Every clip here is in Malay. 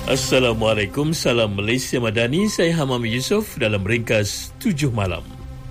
Assalamualaikum, salam Malaysia Madani. Saya Hamam Yusof dalam ringkas 7 malam.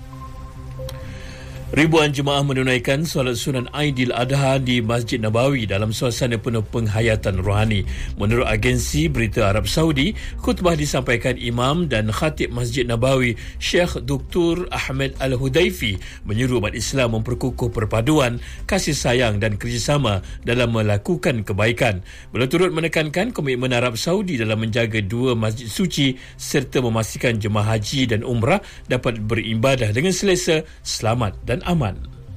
Ribuan jemaah menunaikan solat sunat Aidil Adha di Masjid Nabawi dalam suasana penuh penghayatan rohani. Menurut agensi berita Arab Saudi, khutbah disampaikan Imam dan Khatib Masjid Nabawi, Syekh Dr. Ahmed Al-Hudaifi, menyuruh umat Islam memperkukuh perpaduan, kasih sayang dan kerjasama dalam melakukan kebaikan. Beliau turut menekankan komitmen Arab Saudi dalam menjaga dua masjid suci serta memastikan jemaah haji dan umrah dapat beribadah dengan selesa, selamat dan aman.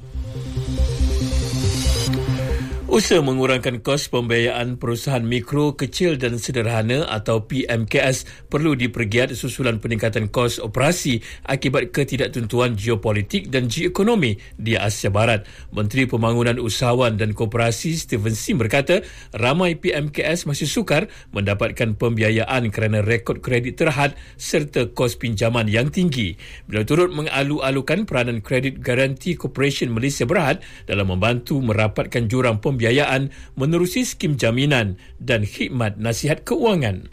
Usaha mengurangkan kos pembiayaan perusahaan mikro, kecil dan sederhana atau PMKS perlu dipergiat susulan peningkatan kos operasi akibat ketidaktentuan geopolitik dan geoekonomi di Asia Barat. Menteri Pembangunan Usahawan dan Koperasi Stephen Sim berkata ramai PMKS masih sukar mendapatkan pembiayaan kerana rekod kredit terhad serta kos pinjaman yang tinggi. Beliau turut mengalu-alukan peranan Credit Guarantee Corporation Malaysia Berhad dalam membantu merapatkan jurang pembiayaan menerusi skim jaminan dan khidmat nasihat keuangan.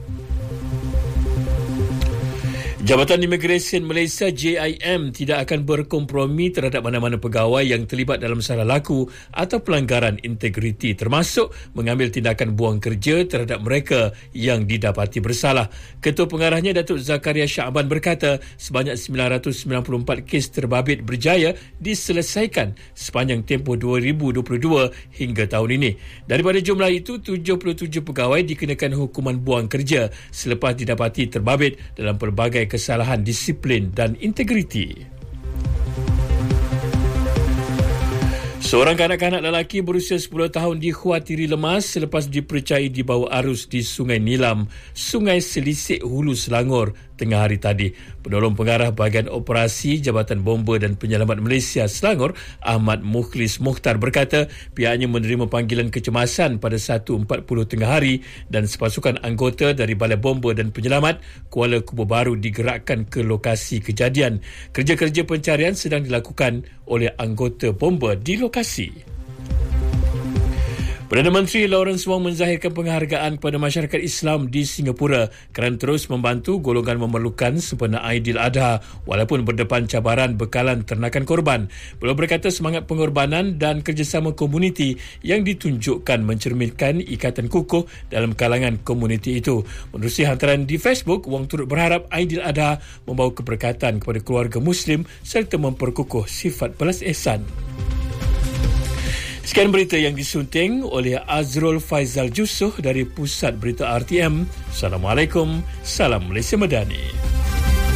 Jabatan Imigresen Malaysia JIM tidak akan berkompromi terhadap mana-mana pegawai yang terlibat dalam salah laku atau pelanggaran integriti, termasuk mengambil tindakan buang kerja terhadap mereka yang didapati bersalah. Ketua Pengarahnya Datuk Zakaria Sya'ban berkata sebanyak 994 kes terbabit berjaya diselesaikan sepanjang tempoh 2022 hingga tahun ini. Daripada jumlah itu, 77 pegawai dikenakan hukuman buang kerja selepas didapati terbabit dalam pelbagai kesalahan disiplin dan integriti. Seorang kanak-kanak lelaki berusia 10 tahun dikhawatiri lemas selepas dipercayai dibawa arus di Sungai Nilam, Sungai Selisik, Hulu Selangor tengah hari tadi. Penolong Pengarah Bahagian Operasi Jabatan Bomba dan Penyelamat Malaysia Selangor, Ahmad Mukhlis Mukhtar berkata pihaknya menerima panggilan kecemasan pada 1.40 tengah hari dan sepasukan anggota dari Balai Bomba dan Penyelamat Kuala Kubu Baru digerakkan ke lokasi kejadian. Kerja-kerja pencarian sedang dilakukan oleh anggota bomba di lokasi. Perdana Menteri Lawrence Wong menzahirkan penghargaan kepada masyarakat Islam di Singapura kerana terus membantu golongan memerlukan sempena Aidil Adha walaupun berdepan cabaran bekalan ternakan korban. Beliau berkata semangat pengorbanan dan kerjasama komuniti yang ditunjukkan mencerminkan ikatan kukuh dalam kalangan komuniti itu. Menerusi hantaran di Facebook, Wong turut berharap Aidil Adha membawa keberkatan kepada keluarga Muslim serta memperkukuh sifat balas ihsan. Sekian berita yang disunting oleh Azrul Faizal Jusuh dari Pusat Berita RTM. Assalamualaikum, salam Malaysia Madani.